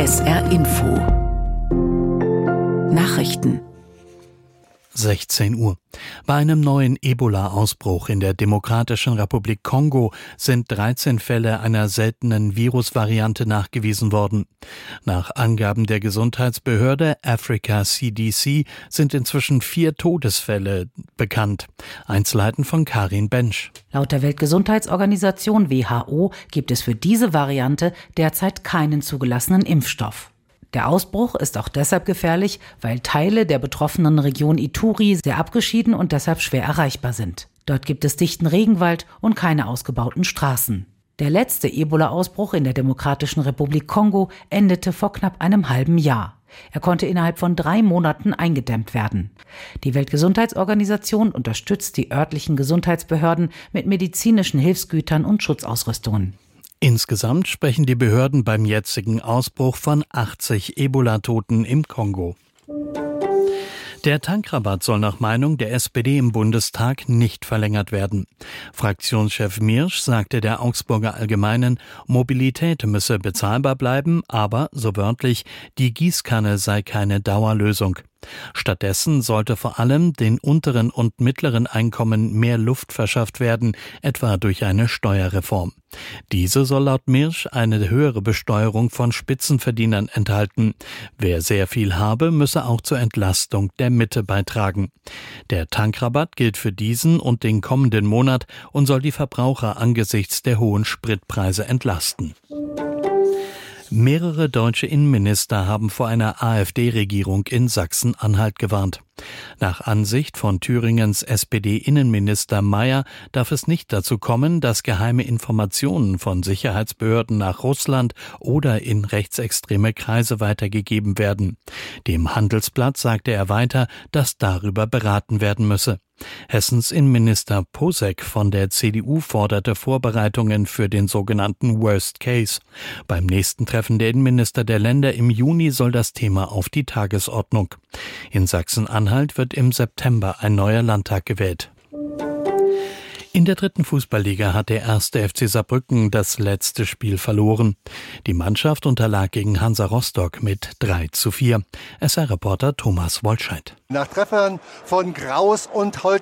SR Info Nachrichten 16 Uhr. Bei einem neuen Ebola-Ausbruch in der Demokratischen Republik Kongo sind 13 Fälle einer seltenen Virusvariante nachgewiesen worden. Nach Angaben der Gesundheitsbehörde Africa CDC sind inzwischen 4 Todesfälle bekannt. Einzelheiten von Karin Bensch. Laut der Weltgesundheitsorganisation WHO gibt es für diese Variante derzeit keinen zugelassenen Impfstoff. Der Ausbruch ist auch deshalb gefährlich, weil Teile der betroffenen Region Ituri sehr abgeschieden und deshalb schwer erreichbar sind. Dort gibt es dichten Regenwald und keine ausgebauten Straßen. Der letzte Ebola-Ausbruch in der Demokratischen Republik Kongo endete vor knapp einem halben Jahr. Er konnte innerhalb von 3 Monaten eingedämmt werden. Die Weltgesundheitsorganisation unterstützt die örtlichen Gesundheitsbehörden mit medizinischen Hilfsgütern und Schutzausrüstungen. Insgesamt sprechen die Behörden beim jetzigen Ausbruch von 80 Ebola-Toten im Kongo. Der Tankrabatt soll nach Meinung der SPD im Bundestag nicht verlängert werden. Fraktionschef Miersch sagte der Augsburger Allgemeinen, Mobilität müsse bezahlbar bleiben, aber, so wörtlich, die Gießkanne sei keine Dauerlösung. Stattdessen sollte vor allem den unteren und mittleren Einkommen mehr Luft verschafft werden, etwa durch eine Steuerreform. Diese soll laut Miersch eine höhere Besteuerung von Spitzenverdienern enthalten. Wer sehr viel habe, müsse auch zur Entlastung der Mitte beitragen. Der Tankrabatt gilt für diesen und den kommenden Monat und soll die Verbraucher angesichts der hohen Spritpreise entlasten. Mehrere deutsche Innenminister haben vor einer AfD-Regierung in Sachsen-Anhalt gewarnt. Nach Ansicht von Thüringens SPD-Innenminister Mayer darf es nicht dazu kommen, dass geheime Informationen von Sicherheitsbehörden nach Russland oder in rechtsextreme Kreise weitergegeben werden. Dem Handelsblatt sagte er weiter, dass darüber beraten werden müsse. Hessens Innenminister Posek von der CDU forderte Vorbereitungen für den sogenannten Worst Case. Beim nächsten Treffen der Innenminister der Länder im Juni soll das Thema auf die Tagesordnung. In Sachsen-Anhalt wird im September ein neuer Landtag gewählt. In der 3. Fußballliga hat der 1. FC Saarbrücken das letzte Spiel verloren. Die Mannschaft unterlag gegen Hansa Rostock mit 3:4. SR-Reporter Thomas Wolscheid. Nach Treffern von Graus und Holt